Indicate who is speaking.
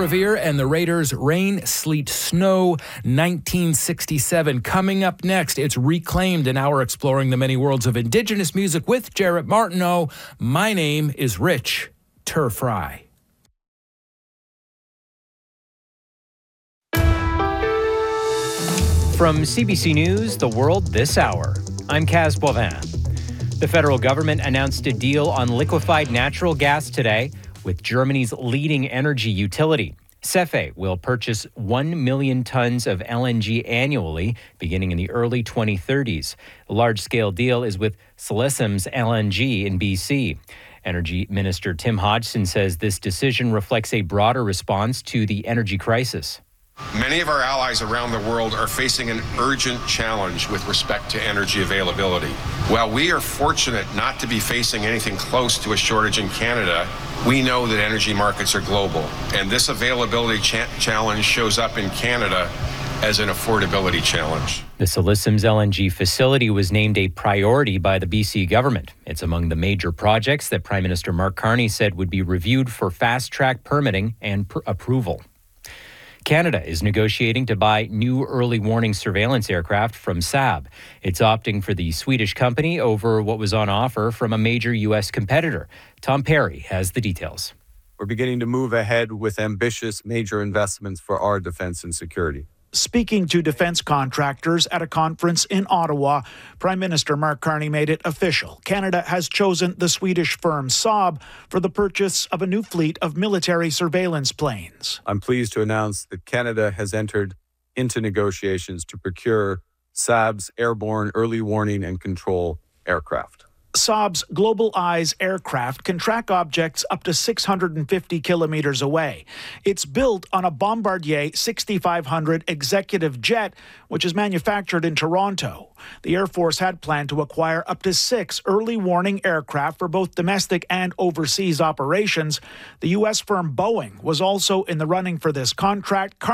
Speaker 1: Revere and the Raiders' Rain, Sleet, Snow, 1967. Coming up next, it's Reclaimed, an hour exploring the many worlds of Indigenous music with Jarrett Martineau. My name is Rich Turfry.
Speaker 2: From CBC News, The World This Hour, I'm Kaz Boivin. The federal government announced a deal on liquefied natural gas today with Germany's leading energy utility. CFE will purchase 1 million tons of LNG annually, beginning in the early 2030s. The large-scale deal is with Celesyms LNG in BC. Energy Minister Tim Hodgson says this decision reflects a broader response to the energy crisis.
Speaker 3: Many of our allies around the world are facing an urgent challenge with respect to energy availability. While we are fortunate not to be facing anything close to a shortage in Canada, we know that energy markets are global, and this availability challenge shows up in Canada as an affordability challenge.
Speaker 2: The Celesyms LNG facility was named a priority by the BC government. It's among the major projects that Prime Minister Mark Carney said would be reviewed for fast-track permitting and approval. Canada is negotiating to buy new early warning surveillance aircraft from Saab. It's opting for the Swedish company over what was on offer from a major U.S. competitor. Tom Perry has the details.
Speaker 4: We're beginning to move ahead with ambitious major investments for our defense and security.
Speaker 5: Speaking to defense contractors at a conference in Ottawa, Prime Minister Mark Carney made it official. Canada has chosen the Swedish firm Saab for the purchase of a new fleet of military surveillance planes.
Speaker 4: I'm pleased to announce that Canada has entered into negotiations to procure Saab's airborne early warning and control aircraft.
Speaker 5: Saab's Global Eyes aircraft can track objects up to 650 kilometers away. It's built on a Bombardier 6500 executive jet, which is manufactured in Toronto. The Air Force had planned to acquire up to 6 early warning aircraft for both domestic and overseas operations. The U.S. firm Boeing was also in the running for this contract.